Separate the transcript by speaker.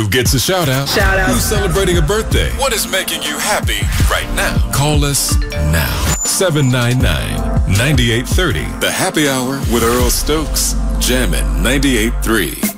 Speaker 1: Who gets a shout out?
Speaker 2: Shout out.
Speaker 1: Who's celebrating a birthday? What is making you happy right now? Call us now. 799-9830. The Happy Hour with Earl Stokes. Jammin' 98.3.